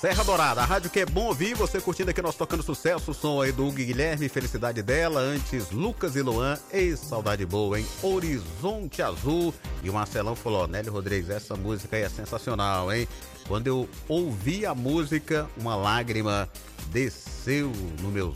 Serra Dourada, a rádio que é bom ouvir, você curtindo aqui nós tocando sucesso, o som aí do Hugo e Guilherme, Felicidade Dela, antes Lucas e Luan, Saudade Boa, hein? Horizonte Azul, e o Marcelão falou, Nélio Rodrigues, essa música aí é sensacional, hein? Quando eu ouvi a música, uma lágrima desceu nos meus